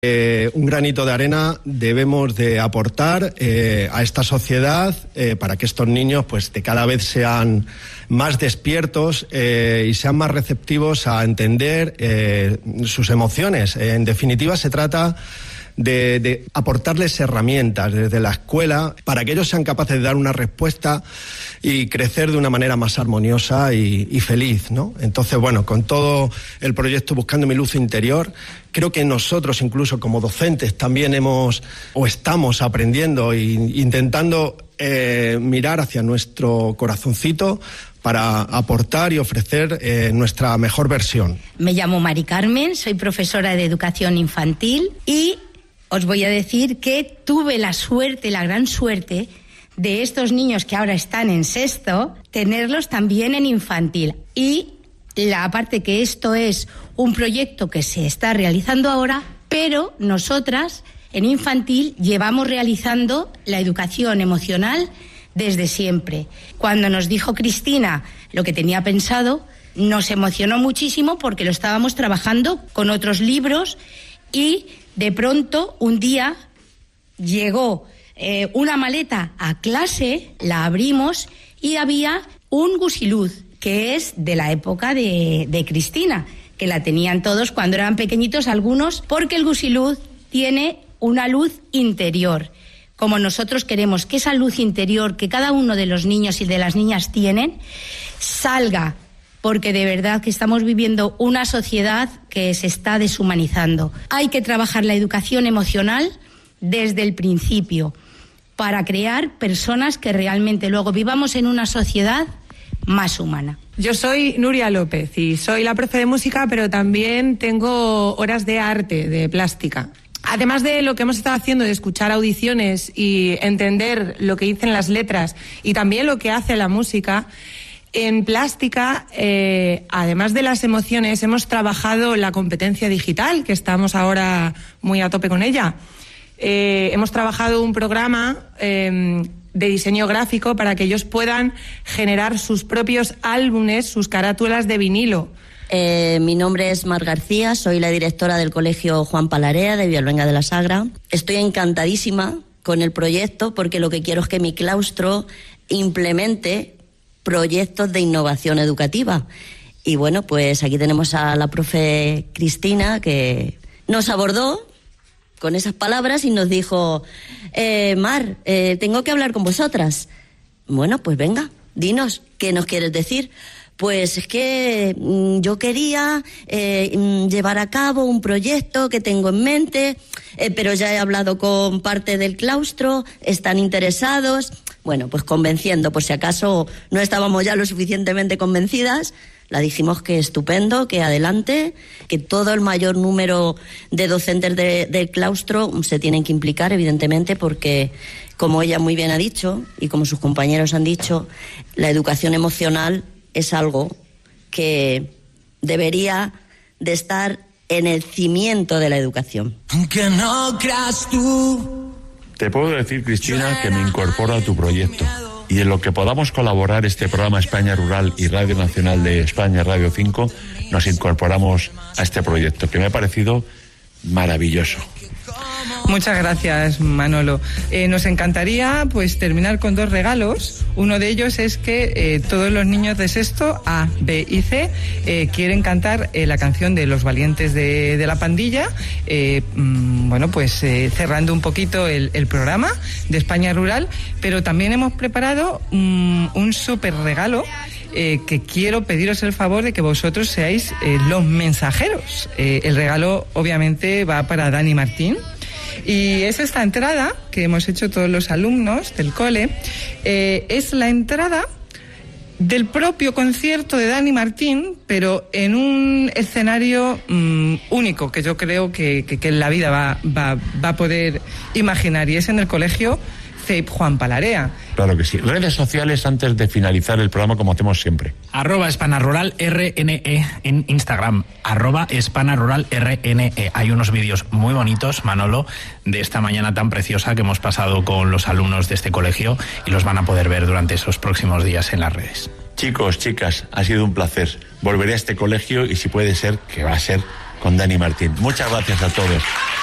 Un granito de arena debemos de aportar a esta sociedad para que estos niños pues de cada vez sean más despiertos y sean más receptivos a entender sus emociones. En definitiva, se trata de aportarles herramientas desde la escuela para que ellos sean capaces de dar una respuesta y crecer de una manera más armoniosa y feliz, ¿no? Entonces, bueno, con todo el proyecto Buscando mi luz interior, creo que nosotros, incluso como docentes, también estamos aprendiendo e intentando mirar hacia nuestro corazoncito para aportar y ofrecer nuestra mejor versión. Me llamo Mari Carmen, soy profesora de educación infantil y os voy a decir que tuve la gran suerte de estos niños que ahora están en sexto, tenerlos también en infantil. Y aparte que esto es un proyecto que se está realizando ahora, pero nosotras en infantil llevamos realizando la educación emocional desde siempre. Cuando nos dijo Cristina lo que tenía pensado, nos emocionó muchísimo porque lo estábamos trabajando con otros libros y de pronto un día llegó una maleta a clase, la abrimos y había un gusiluz, que es de la época de Cristina, que la tenían todos cuando eran pequeñitos, algunos, porque el gusiluz tiene una luz interior. Como nosotros queremos que esa luz interior que cada uno de los niños y de las niñas tienen, salga, porque de verdad que estamos viviendo una sociedad que se está deshumanizando. Hay que trabajar la educación emocional desde el principio para crear personas que realmente luego vivamos en una sociedad más humana. Yo soy Nuria López y soy la profe de música, pero también tengo horas de arte, de plástica. Además de lo que hemos estado haciendo, de escuchar audiciones y entender lo que dicen las letras y también lo que hace la música, en plástica, además de las emociones, hemos trabajado la competencia digital, que estamos ahora muy a tope con ella. Hemos trabajado un programa de diseño gráfico para que ellos puedan generar sus propios álbumes, sus carátulas de vinilo. Mi nombre es Mar García, soy la directora del Colegio Juan Palarea de Villalbenga de la Sagra. Estoy encantadísima con el proyecto porque lo que quiero es que mi claustro implemente proyectos de innovación educativa. Y bueno, pues aquí tenemos a la profe Cristina, que nos abordó con esas palabras y nos dijo: Mar, tengo que hablar con vosotras. Bueno, pues venga, dinos, ¿qué nos quieres decir? Pues es que yo quería llevar a cabo un proyecto que tengo en mente, pero ya he hablado con parte del claustro, están interesados. Bueno, pues convenciendo, por si acaso no estábamos ya lo suficientemente convencidas, la dijimos que estupendo, que adelante, que todo el mayor número de docentes del claustro se tienen que implicar, evidentemente, porque, como ella muy bien ha dicho, y como sus compañeros han dicho, la educación emocional es algo que debería de estar en el cimiento de la educación. Aunque no creas tú. Te puedo decir, Cristina, que me incorporo a tu proyecto. Y en lo que podamos colaborar este programa España Rural y Radio Nacional de España, Radio 5, nos incorporamos a este proyecto, que me ha parecido maravilloso. Muchas gracias, Manolo. Nos encantaría pues terminar con 2 regalos. Uno de ellos es que todos los niños de sexto A, B y C quieren cantar la canción de Los Valientes de la Pandilla. Bueno, pues cerrando un poquito el programa de España Rural, pero también hemos preparado un súper regalo que quiero pediros el favor de que vosotros seáis los mensajeros. El regalo obviamente va para Dani Martín. Y es esta entrada que hemos hecho todos los alumnos del cole. Es la entrada del propio concierto de Dani Martín, pero en un escenario único, que yo creo que en la vida va a poder imaginar, y es en el colegio CEIP Juan Palarea. Claro que sí. Redes sociales antes de finalizar el programa, como hacemos siempre. @SpanaRuralRNE en Instagram, @SpanaRuralRNE. Hay unos vídeos muy bonitos, Manolo, de esta mañana tan preciosa que hemos pasado con los alumnos de este colegio, y los van a poder ver durante esos próximos días en las redes. Chicos, chicas, ha sido un placer. Volveré a este colegio y si puede ser, que va a ser con Dani Martín. Muchas gracias a todos.